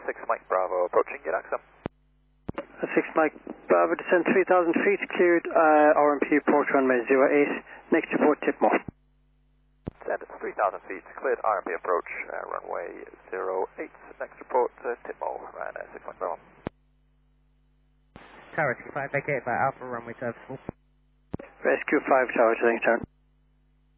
6 Mike Bravo, approaching your AXA. 6 Mike Bravo, descend 3,000 feet, cleared RMP approach runway 08, next report Tipmo. Descend 3,000 feet, cleared RMP approach, runway 08, next report Tipmo, and 6 Mike Bravo. Tower 25 vacated by Alpha runway 24. Rescue 5 Tower, to turn.